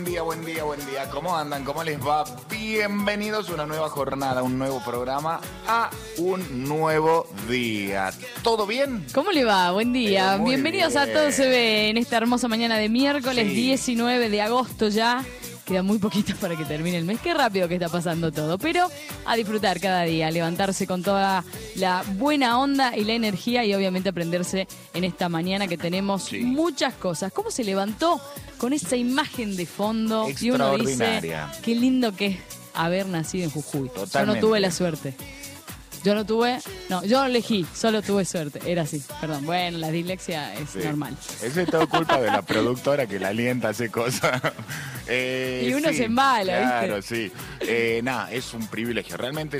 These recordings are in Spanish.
Buen día, buen día. ¿Cómo andan? ¿Cómo les va? Bienvenidos a una nueva jornada, un nuevo programa, a un nuevo día. ¿Todo bien? ¿Cómo le va? Buen día. Bienvenidos bien. a Todo se ve en esta hermosa mañana de miércoles Sí. 19 de agosto ya. Queda muy poquito para que termine el mes. Qué rápido que está pasando todo. Pero a disfrutar cada día, a levantarse con toda la buena onda y la energía y obviamente aprenderse en esta mañana que tenemos muchas cosas. ¿Cómo se levantó con esa imagen de fondo? Y uno dice, Extraordinaria. qué lindo que es haber nacido en Jujuy. Totalmente. Yo no tuve la suerte. Yo no elegí, solo tuve suerte. Era así, perdón. Bueno, la dislexia es normal. Eso es todo culpa de la productora que la alienta a hacer cosas. Y uno se embala, claro, ¿viste? Sí. Nada, es un privilegio. Realmente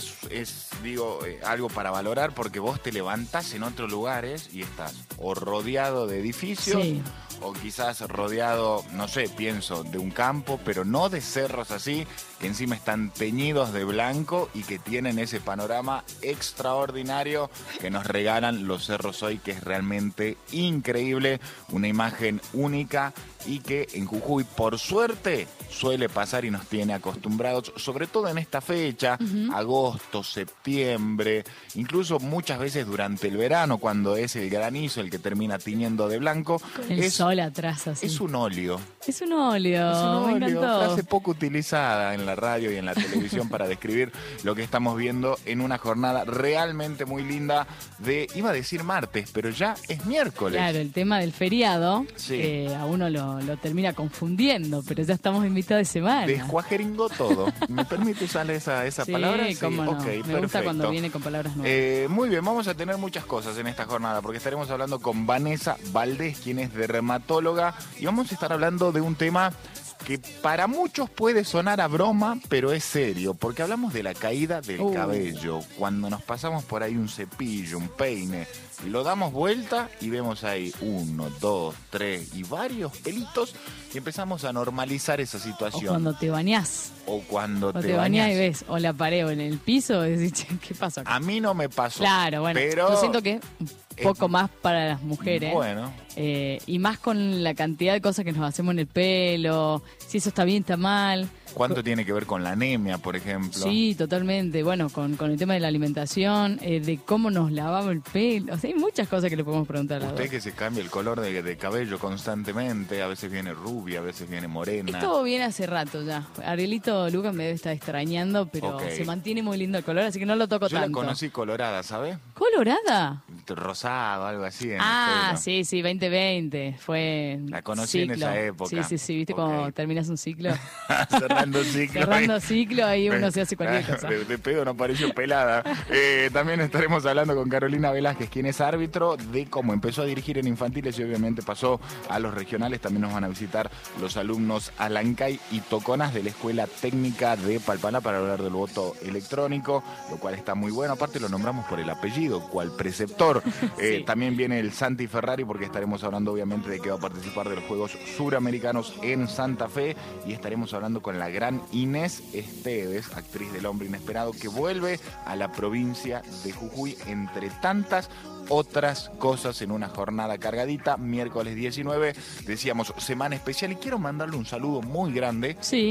algo para valorar porque vos te levantás en otros lugares y estás o rodeado de edificios. Sí. O quizás rodeado, no sé, pienso, de un campo, pero no de cerros así, que encima están teñidos de blanco y que tienen ese panorama extraordinario que nos regalan los cerros hoy, que es realmente increíble, una imagen única y que en Jujuy, por suerte, suele pasar y nos tiene acostumbrados, sobre todo en esta fecha, agosto, septiembre, incluso muchas veces durante el verano, cuando es el granizo el que termina tiñendo de blanco. El sol atrás así. Es un óleo. Es un óleo, me encantó. Frase poco utilizada en la radio y en la televisión para describir lo que estamos viendo en una jornada realmente muy linda de, iba a decir martes, pero ya es miércoles. Claro, el tema del feriado, Sí. a uno lo termina confundiendo, pero ya estamos en mitad de semana. Descuajeringó todo. ¿Me permite usar esa Sí, palabra? Sí, cómo no. ok, Me gusta perfecto. cuando viene con palabras nuevas. Muy bien, vamos a tener muchas cosas en esta jornada porque estaremos hablando con Vanessa Valdés, quien es dermatóloga, y vamos a estar hablando de un tema que para muchos puede sonar a broma, pero es serio, porque hablamos de la caída del cabello. Cuando nos pasamos por ahí un cepillo, un peine, y lo damos vuelta y vemos ahí 1, 2, 3 y varios pelitos y empezamos a normalizar esa O situación. cuando te bañás. O cuando O te te bañás bañás. y ves o la pared o en el piso, decís, che, ¿qué pasó acá? A mí no me pasó. Claro, bueno, pero yo siento que un poco más para las mujeres. Bueno, Y más con la cantidad de cosas que nos hacemos en el pelo, si eso está bien, está mal. ¿cuánto tiene que ver con la anemia, por ejemplo? Sí, totalmente. Bueno, con el tema de la alimentación, de cómo nos lavamos el pelo. O sea, hay muchas cosas que le podemos preguntar a la Usted dos. que se cambia el color de cabello constantemente, a veces viene rubia, a veces viene morena. Esto viene hace rato ya. Arielito Lucas me debe estar extrañando, pero Ok. se mantiene muy lindo el color, así que no lo toco Yo la tanto. conocí colorada, ¿sabe? ¿Colorada? Rosado, algo así. En el pelo. Sí, 2020. Fue La conocí en ciclo. esa época. Sí, ¿viste Ok. cuando terminas un ciclo? Cerrando ciclo. Cerrando ciclo, ahí uno se hace cualquier cosa. De pedo no pareció pelada. También estaremos hablando con Carolina Velázquez, quien es árbitro, de cómo empezó a dirigir en infantiles y obviamente pasó a los regionales. También nos van a visitar los alumnos Alancay y Toconas de la Escuela Técnica de Palpana para hablar del voto electrónico, lo cual está muy bueno. Aparte lo nombramos por el apellido, cual preceptor. Sí. También viene el Santi Ferrari porque estaremos hablando obviamente de que va a participar de los Juegos Suramericanos en Santa Fe y estaremos hablando con la gran Inés Esteves, actriz del Hombre Inesperado, que vuelve a la provincia de Jujuy, entre tantas otras cosas, en una jornada cargadita, miércoles 19, decíamos semana especial, y quiero mandarle un saludo muy grande Sí.